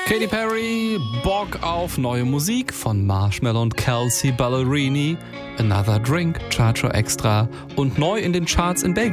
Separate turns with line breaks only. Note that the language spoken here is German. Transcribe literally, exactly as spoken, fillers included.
Katy Perry, Bock auf neue Musik von Marshmello und Kelsea Ballerini, Another Drink, Charger Extra und neu in den Charts in Belgien.